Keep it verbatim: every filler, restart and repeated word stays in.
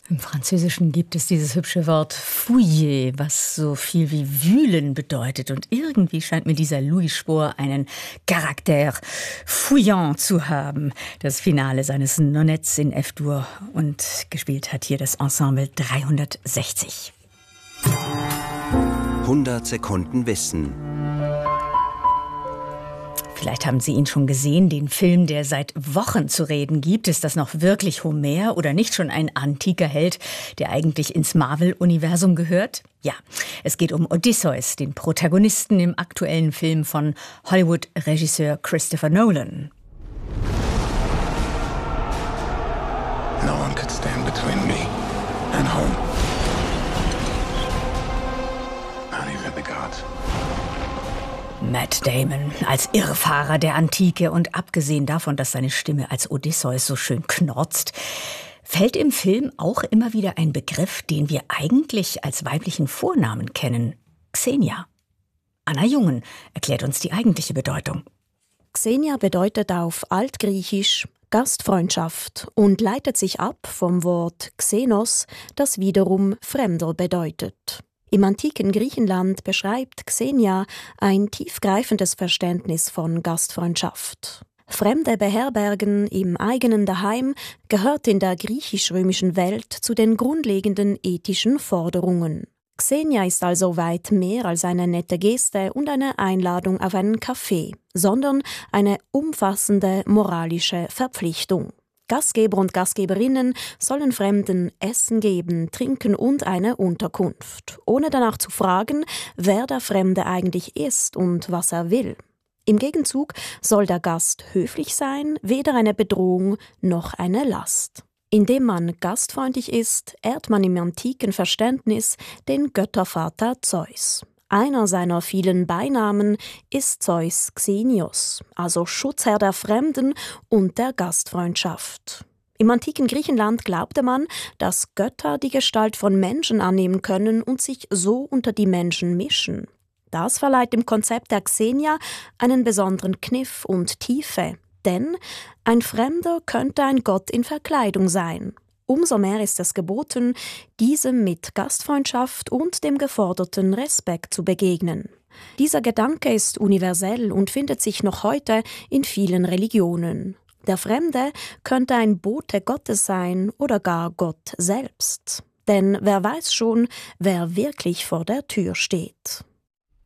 Im Französischen gibt es dieses hübsche Wort fouiller, was so viel wie wühlen bedeutet. Und irgendwie scheint mir dieser Louis Spohr einen Charakter fouillant zu haben. Das Finale seines Nonettes in F-Dur. Und gespielt hat hier das Ensemble dreihundertsechzig. hundert Sekunden Wissen. Vielleicht haben Sie ihn schon gesehen, den Film, der seit Wochen zu reden gibt. Ist das noch wirklich Homer oder nicht schon ein antiker Held, der eigentlich ins Marvel-Universum gehört? Ja, es geht um Odysseus, den Protagonisten im aktuellen Film von Hollywood-Regisseur Christopher Nolan. No one could stand between me and home. Not even the gods. Matt Damon als Irrfahrer der Antike und abgesehen davon, dass seine Stimme als Odysseus so schön knorzt, fällt im Film auch immer wieder ein Begriff, den wir eigentlich als weiblichen Vornamen kennen: Xenia. Anna Jungen erklärt uns die eigentliche Bedeutung. Xenia bedeutet auf Altgriechisch Gastfreundschaft und leitet sich ab vom Wort Xenos, das wiederum Fremder bedeutet. Im antiken Griechenland beschreibt Xenia ein tiefgreifendes Verständnis von Gastfreundschaft. Fremde beherbergen im eigenen Daheim gehört in der griechisch-römischen Welt zu den grundlegenden ethischen Forderungen. Xenia ist also weit mehr als eine nette Geste und eine Einladung auf einen Kaffee, sondern eine umfassende moralische Verpflichtung. Gastgeber und Gastgeberinnen sollen Fremden Essen geben, Trinken und eine Unterkunft, ohne danach zu fragen, wer der Fremde eigentlich ist und was er will. Im Gegenzug soll der Gast höflich sein, weder eine Bedrohung noch eine Last. Indem man gastfreundlich ist, ehrt man im antiken Verständnis den Göttervater Zeus. Einer seiner vielen Beinamen ist Zeus Xenios, also Schutzherr der Fremden und der Gastfreundschaft. Im antiken Griechenland glaubte man, dass Götter die Gestalt von Menschen annehmen können und sich so unter die Menschen mischen. Das verleiht dem Konzept der Xenia einen besonderen Kniff und Tiefe, denn ein Fremder könnte ein Gott in Verkleidung sein. Umso mehr ist es geboten, diesem mit Gastfreundschaft und dem geforderten Respekt zu begegnen. Dieser Gedanke ist universell und findet sich noch heute in vielen Religionen. Der Fremde könnte ein Bote Gottes sein oder gar Gott selbst. Denn wer weiß schon, wer wirklich vor der Tür steht.